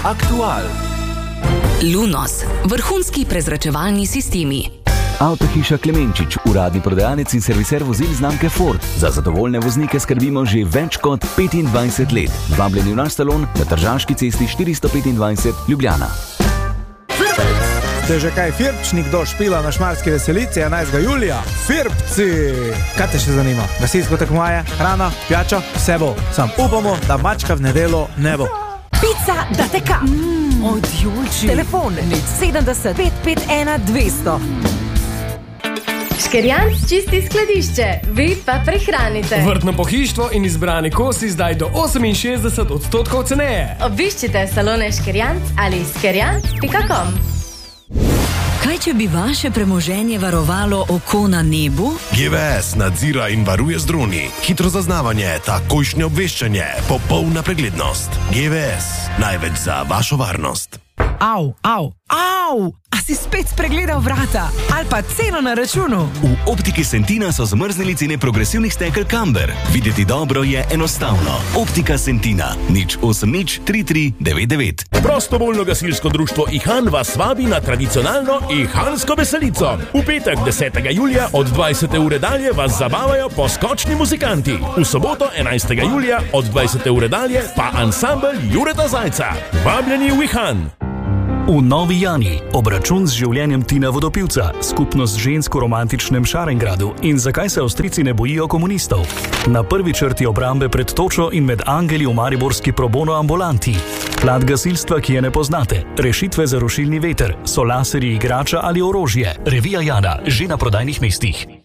Aktual. Lunos, vrhunski prezračevalni sistemi. Avtohiša Klemenčič, uradni prodajalec in serviser vozil znamke Ford. Za zadovoljne voznike skrbimo že več kot 25 let. Vabljeni v naš salon na Tržaški cesti 425 Ljubljana. Ste že kaj firpčnik do špila na Šmarski veselici 11. julija? Firpci! Kaj te še zanima? Gasilsko tekmovanje, hrana, pijača, vse bo. Sam upamo, da mačka v nedelo ne bo. Pica da teka. Od Julči. Telefon 70 551 200. Škerjanc čisti skladišče, vi pa prehranite. Vrtno pohištvo in izbrani kosi zdaj do 68% ceneje. Obiščite salone Škerjanc ali škerjanc.com. Kaj, če bi vaše premoženje varovalo oko na nebu? GVS nadzira in varuje z droni. Hitro zaznavanje, takojšnje obveščanje, popolna preglednost. GVS, največ za vašo varnost. Au! A si spet spregledal vrata? Ali pa ceno na računu? V Optiki Sentina so zmrznili cene progresivnih stekel Camber. Videti dobro je enostavno. Optika Sentina, 080 3399. Prostovoljno gasilsko društvo Ihan vas vabi na tradicionalno Ihansko veselico. V petek 10. julija od 20. ure dalje vas zabavajo poskočni muzikanti. V soboto 11. julija od 20. ure dalje pa ansambel Jureta Zajca. Vabljeni v Ihan. V Novi Jani, obračun z življenjem Tina Vodopivca, skupnost žensk v romantičnem Šarengradu in zakaj se Avstrijci ne bojijo komunistov. Na prvi črti obrambe pred točo in med angeli v mariborski pro bono ambulanti. Plat gasilstva, ki je ne poznate, rešitve za rušilni veter, so laserji, igrača ali orožje. Revija Jana, že na prodajnih mestih.